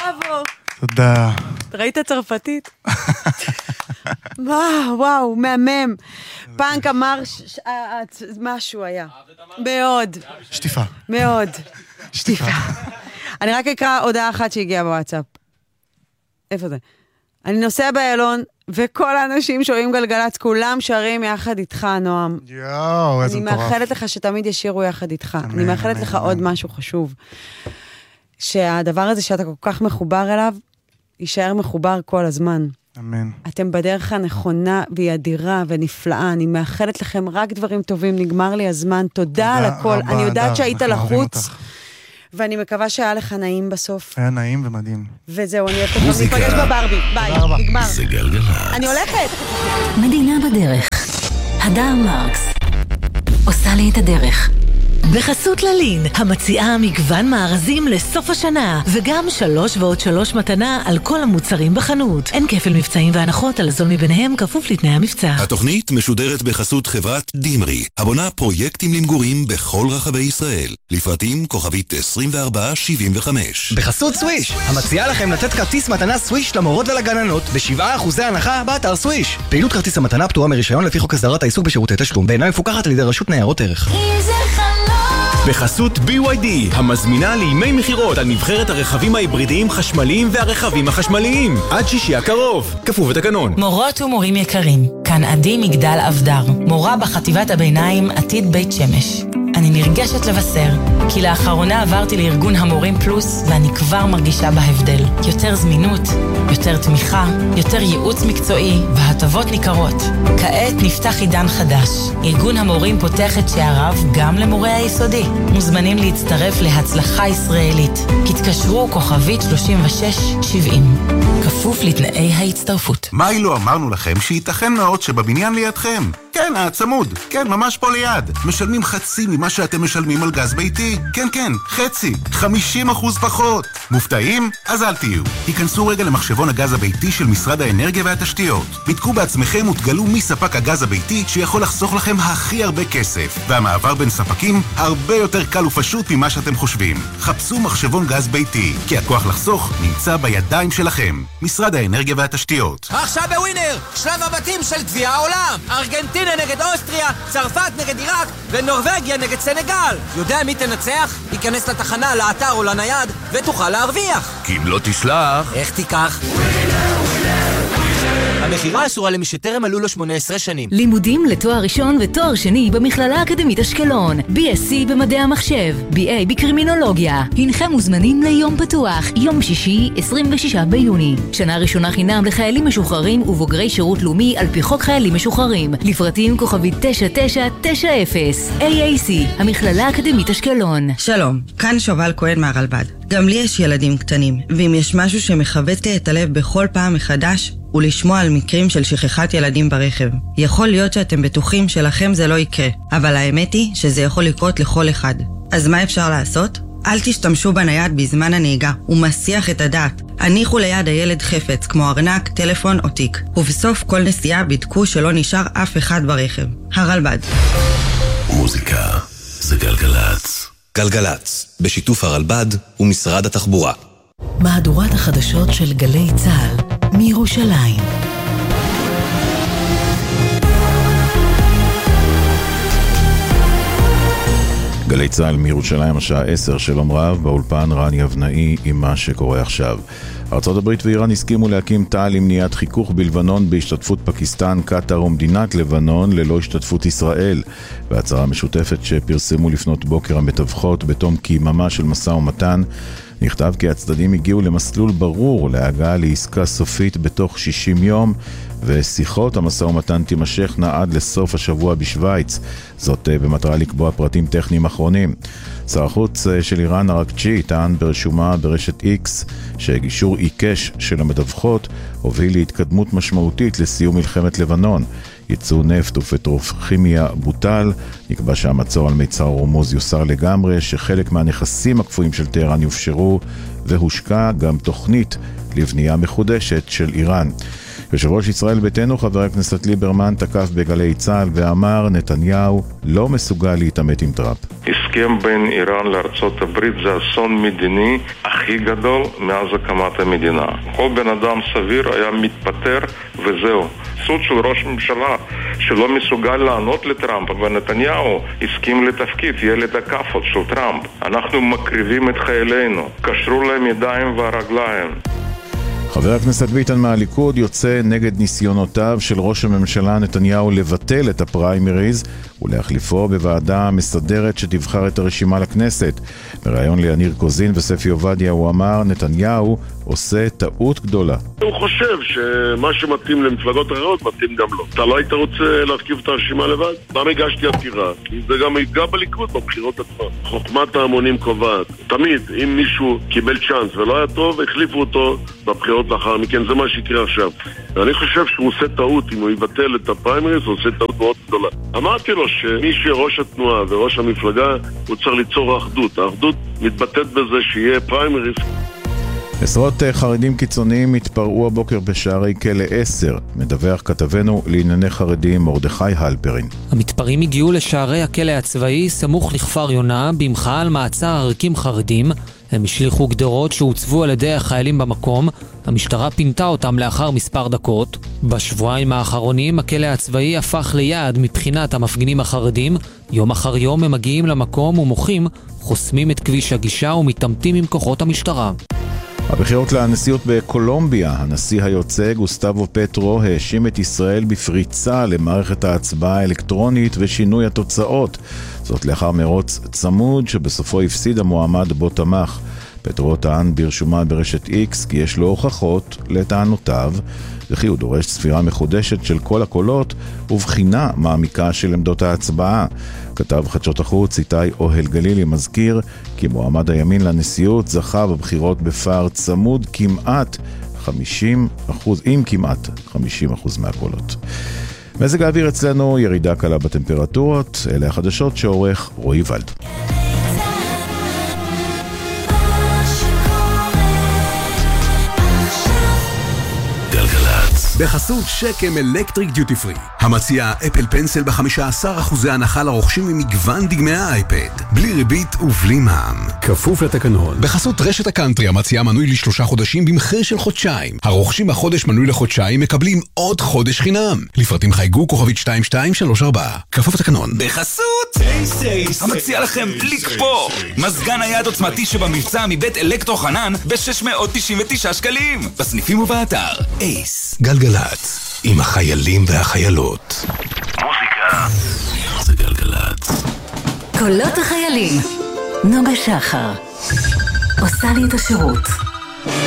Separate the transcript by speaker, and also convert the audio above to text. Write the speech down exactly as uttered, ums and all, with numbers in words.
Speaker 1: בראבו.
Speaker 2: תודה.
Speaker 1: ראית צרפתית? וואו, וואו, מהמם. פאנק אמר משהו היה. מאוד.
Speaker 2: שטיפה.
Speaker 1: מאוד. שטיפה. אני רק אקרא הודעה אחת שהגיעה בוואטסאפ. איפה זה? אני נוסע באלון, וכל האנשים שרואים גלגלץ, כולם שרים יחד איתך, נועם.
Speaker 2: יואו, איזה
Speaker 1: אני
Speaker 2: מטורף.
Speaker 1: מאחלת לך שתמיד ישירו יחד איתך. אני מאחלת לך עוד משהו חשוב. שהדבר הזה שאתה כל כך מחובר אליו, יישאר מחובר כל הזמן.
Speaker 2: אמן.
Speaker 1: אתם בדרך הנכונה והיא אדירה ונפלאה. אני מאחלת לכם רק דברים טובים. נגמר לי הזמן. תודה על הכל. אני יודעת שהיית לחוץ. ואני מקווה שהיה לך נעים בסוף.
Speaker 2: היה נעים ומדהים.
Speaker 1: וזהו, אני אוהבת לך. ניפגש בברבי. ביי, נגמר.
Speaker 3: זה גלגלצ.
Speaker 1: אני הולכת.
Speaker 4: מדינה בדרך. הדר מרקס עושה לי את הדרך. בחסות ללין, המציעה מגוון מארזים לסוף השנה, וגם שלוש ועוד שלוש מתנה על כל המוצרים בחנות. אין כפל מבצעים והנחות על זול מביניהם, כפוף לתנאי המבצע.
Speaker 3: התוכנית משודרת בחסות חברת דימרי, הבונה פרויקטים למגורים בכל רחבי ישראל. לפרטים כוכבית עשרים וארבע שבעים וחמש.
Speaker 5: בחסות סוויש, המציעה לכם לתת כרטיס מתנה סוויש למורות ולגננות ב-שבעה אחוזי הנחה באתר סוויש. פעילות כרטיס המתנה פטורה מרישיון לפי חוק הסדרת העיסוק בשירותי תשלום, ואינה מפוקחת על ידי רשות ניירות ערך.
Speaker 6: בחסות בי וואי די, המזמינה לימי מחירות על נבחרת הרכבים ההיברידיים חשמליים והרכבים החשמליים. עד שישי הקרוב, כפוף לתקנון.
Speaker 4: מורות ומורים יקרים, כאן עדי מגדל אבדר, מורה בחטיבת הביניים עתיד בית שמש. אני נרגשת לבשר, כי לאחרונה עברתי לארגון המורים פלוס, ואני כבר מרגישה בהבדל. יותר זמינות, יותר תמיכה, יותר ייעוץ מקצועי, והטבות ניכרות. כעת נפתח עידן חדש. ארגון המורים פותח את שעריו גם למורי היסודי. מוזמנים להצטרף להצלחה ישראלית. תתקשרו כוכבית שלושים ושש שבעים. כפוף לתנאי ההצטרפות.
Speaker 7: מה אילו אמרנו לכם שייתכן מאוד שבבניין לידכם? כן, הצמוד. כן, ממש פה ליד. משלמים חצי ממה שאתם משלמים על גז ביתי. כן, כן, חצי. חמישים אחוז פחות. מופתעים? אז אל תהיו. היכנסו רגע למחשבון הגז הביתי של משרד האנרגיה והתשתיות. בדקו בעצמכם ותגלו מי ספק הגז הביתי שיכול לחסוך לכם הכי הרבה כסף. והמעבר בין ספקים הרבה יותר קל ופשוט ממה שאתם חושבים. חפשו מחשבון גז ביתי, כי הכוח לחסוך נמצא בידיים שלכם. משרד האנרגיה והתשתיות.
Speaker 8: עכשיו בווינר, שלב הבתים של גביע העולם. ארגנטינה נגד אוסטריה, צרפת נגד עיראק ונורווגיה נגד סנגל. יודע מי תנצח? ייכנס לתחנה, לאתר או לנייד ותוכל להרוויח.
Speaker 6: כי אם לא תשלח...
Speaker 8: איך תיקח? המחירה אסורה למי שטרם מלאו לו שמונה עשרה שנים.
Speaker 4: לימודים לתואר ראשון ותואר שני במכללה האקדמית אשקלון. בי אס סי במדעי המחשב, בי איי בקרימינולוגיה. הנכם מוזמנים ליום פתוח, יום שישי, עשרים ושישה ביוני. שנה ראשונה חינם לחיילים משוחררים ובוגרי שירות לאומי על פי חוק חיילים משוחררים. לפרטים כוכבית תשע תשע תשע אפס. איי איי סי, המכללה האקדמית אשקלון.
Speaker 9: שלום, כאן שובל כהן מהרלב"ד. גם לי יש ילדים קטנים, ואם יש משהו שמחבט לי את הלב בכל פעם מחדש, ולשמוע על מקרים של שכחת ילדים ברכב. יכול להיות שאתם בטוחים שלכם זה לא יקרה, אבל האמת היא שזה יכול לקרות לכל אחד. אז מה אפשר לעשות? אל תשתמשו בנייד בזמן הנהיגה, הוא מסיח את הדעת. הניחו ליד הילד חפץ, כמו ארנק, טלפון או תיק. ובסוף כל נסיעה בדקו שלא נשאר אף אחד ברכב. הרלב"ד.
Speaker 3: מוזיקה זה גלגלצ. גלגלצ, בשיתוף הרלב"ד ומשרד התחבורה.
Speaker 4: מהדורת החדשות של גלי צה"ל מירושלים.
Speaker 10: גלי צה"ל מירושלים, השעה עשר, שלום רב, באולפן רני אבנאי עם מה שקורה עכשיו. ארצות הברית ואיראן הסכימו להקים תא למניעת חיכוך בלבנון בהשתתפות פקיסטן, קטר ומדינת לבנון ללא השתתפות ישראל. בהצהרה משותפת שפרסמו לפנות בוקר המתווכות בתום קיממה של משא ומתן, נכתב כי הצדדים הגיעו למסלול ברור להגעה לעסקה סופית בתוך שישים יום, ושיחות המשא ומתן תימשכנה עד לסוף השבוע בשוויץ, זאת במטרה לקבוע פרטים טכניים אחרונים. שר החוץ של איראן ארקצ'י טען ברשומה ברשת איקס שגישור עיקש של המדווחות הוביל להתקדמות משמעותית לסיום מלחמת לבנון. ייצוא נפט ופטרוכימיה בוטל, נקבע שהמצור על מיצר הורמוז יוסר לגמרי, שחלק מהנכסים הקפואים של טהרן יופשרו, והושקע גם תוכנית לבנייה מחודשת של איראן. יושב ראש ישראל ביתנו, חבר הכנסת ליברמן, תקף בגלי צה"ל ואמר, נתניהו לא מסוגל להתעמת עם טראמפ.
Speaker 11: הסכם בין איראן לארצות הברית זה אסון מדיני הכי גדול מאז הקמת המדינה. כל בן אדם סביר היה מתפטר וזהו. סוג של ראש ממשלה שלא מסוגל לענות לטראמפ, ונתניהו הסכים לתפקיד ילד הכאפות של טראמפ. אנחנו מקריבים את חיילינו, קשרו להם ידיים והרגליים.
Speaker 10: חבר הכנסת ביטן מהליכוד יוצא נגד ניסיונותיו של ראש הממשלה נתניהו לבטל את הפריימריז ולהחליפו בוועדה מסדרת שתבחר את הרשימה לכנסת. בראיון ליניר קוזין וספי עובדיה הוא אמר, נתניהו עושה טעות גדולה.
Speaker 12: הוא חושב שמה שמתאים למפלגות אחרות מתאים גם לו. אתה לא היית רוצה להרכיב את הרשימה לבד? פעם הגשתי עתירה, כי זה גם יתגע בליכוד בבחירות עצמן. חוכמת ההמונים קובעת. תמיד, אם מישהו קיבל צ'אנס ולא היה טוב, החליפו אותו בבחירות לאחר מכן. זה מה שיקרה עכשיו. ואני חושב שהוא עושה טעות, אם הוא יבטל את הפריימריז, הוא עושה טעות מאוד גדולה. אמרתי לו שמי שראש התנועה וראש המפלגה, הוא צריך ליצור אחדות. האחדות מתבטאת בזה שיהיה פריימריז.
Speaker 10: עשרות חרדים קיצוניים התפרעו הבוקר בשערי כלא עשר, מדווח כתבנו לענייני חרדים מרדכי הלפרין.
Speaker 13: המתפרעים הגיעו לשערי הכלא הצבאי סמוך לכפר יונה במחאה על מעצר עריקים חרדים. הם השליחו גדרות שהוצבו על ידי החיילים במקום. המשטרה פינתה אותם לאחר מספר דקות. בשבועיים האחרונים הכלא הצבאי הפך ליעד מבחינת המפגינים החרדים. יום אחר יום הם מגיעים למקום ומוחים, חוסמים את כביש הגישה ומתעמתים עם כוחות המשטרה.
Speaker 10: הבחירות לנשיאות בקולומביה, הנשיא היוצא גוסטבו פטרו האשים את ישראל בפריצה למערכת ההצבעה האלקטרונית ושינוי התוצאות. זאת לאחר מרוץ צמוד שבסופו הפסיד המועמד בו תמך. פטרו טען ברשומה ברשת איקס כי יש לו הוכחות לטענותיו, וכי הוא דורש ספירה מחודשת של כל הקולות ובחינה מעמיקה של עמדות ההצבעה. כתב חדשות החוץ איתי אוהל גלילי מזכיר כי מועמד הימין לנשיאות זכה בבחירות בפער צמוד כמעט חמישים אחוז, עם כמעט חמישים אחוז מהקולות. מזג האוויר אצלנו ירידה קלה בטמפרטורות, אלה החדשות שעורך רועי ולד.
Speaker 14: בחסות שקם אלקטריק דיוטי פרי, המציע אפל פנסל ב-חמישה עשר אחוז הנחה לרוכשים ממגוון דגמי האייפד, בלי ריבית ובלי מע"מ, כפוף לתקנון. בחסות רשת הקאנטרי, המציע מנוי לשלושה חודשים במחיר של חודשיים. הרוכשים בחודש מנוי לחודשיים מקבלים עוד חודש חינם. לפרטים חייגו כוכבית שתיים שתיים שלוש ארבע, כפוף לתקנון.
Speaker 15: בחסות אייס, המציע לכם לקפוא מזגן היד עוצמתי שבמבצע מבית אלקטרו חנן ב-שש מאות תשעים ותשעה שקלים בסניפים ובאתר. אייס.
Speaker 14: גלגלץ, עם החיילים והחיילות.
Speaker 15: מוזיקה זה גלגלץ.
Speaker 16: קולות החיילים. נוגה שחר עושה לי את השירות.